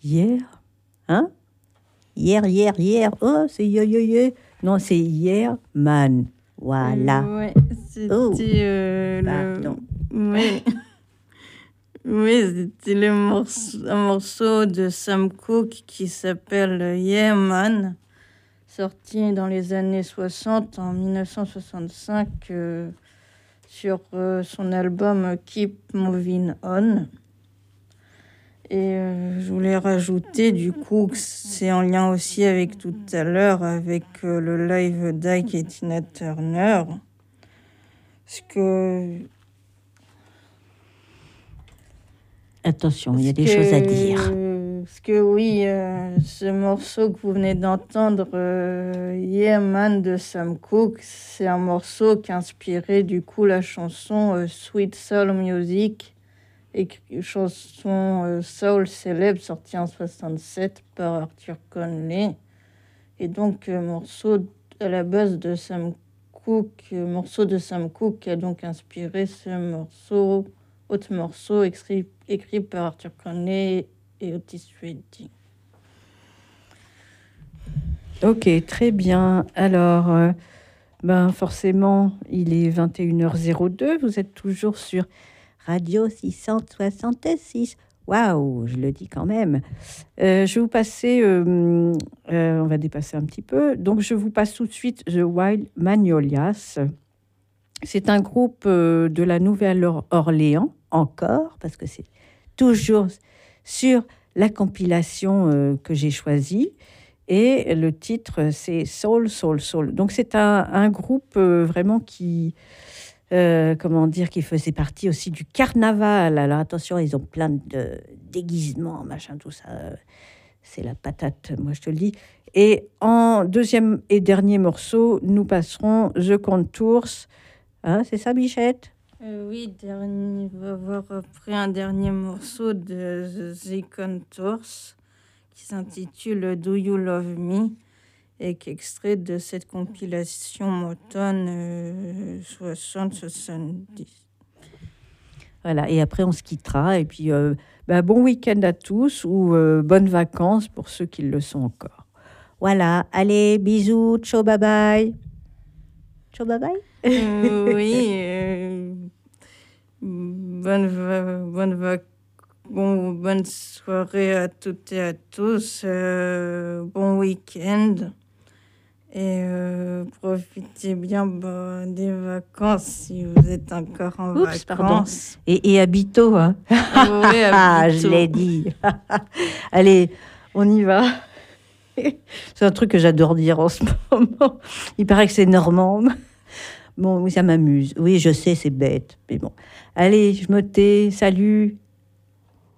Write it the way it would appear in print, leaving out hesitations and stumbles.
Hier. Hein? Hier. Oh, c'est yo. Non, c'est hier, man. Voilà. Ouais, c'était Pardon. Oui. Oui, c'était un morceau de Sam Cooke qui s'appelle Yeah Man, sorti dans les années 60, en 1965, sur son album Keep Moving On. Et je voulais rajouter, du coup, que c'est en lien aussi avec tout à l'heure, avec le live d'Ike et Tina Turner. Parce que... Attention, il y a des choses à dire. Parce que oui, ce morceau que vous venez d'entendre, Yeah Man de Sam Cooke, c'est un morceau qui a inspiré du coup la chanson Sweet Soul Music, chanson soul célèbre sortie en 67 par Arthur Conley. Et donc morceau à la base de Sam Cooke, morceau de Sam Cooke qui a donc inspiré ce morceau, autre morceau écrit par Arthur Conley et Otis Redding. Ok, très bien. Alors, forcément, il est 21h02. Vous êtes toujours sur Radio 666. Waouh, je le dis quand même. Je vais vous passer, on va dépasser un petit peu. Donc, je vous passe tout de suite The Wild Magnolias. C'est un groupe de la Nouvelle-Orléans, encore, parce que c'est toujours sur la compilation que j'ai choisie. Et le titre, c'est Soul. Donc, c'est un groupe vraiment qui qui faisait partie aussi du carnaval. Alors, attention, ils ont plein de déguisements, machin, tout ça. C'est la patate, moi, je te le dis. Et en deuxième et dernier morceau, nous passerons The Contours. Hein, c'est ça, Bichette? Oui, on va voir après un dernier morceau de The Contours qui s'intitule Do You Love Me et qui est extrait de cette compilation Motown 60-70. Voilà, et après on se quittera. Et puis, bon week-end à tous ou bonnes vacances pour ceux qui le sont encore. Voilà, allez, bisous, ciao, bye bye. Ciao, bye bye. Oui, bonne soirée à toutes et à tous, bon week-end et profitez bien des vacances si vous êtes encore en vacances. Pardon. Et à Bito, hein. Oui, à Bito. Je l'ai dit. Allez, on y va. C'est un truc que j'adore dire en ce moment. Il paraît que c'est normand. Bon, ça m'amuse. Oui, je sais, c'est bête. Mais bon. Allez, je me tais. Salut.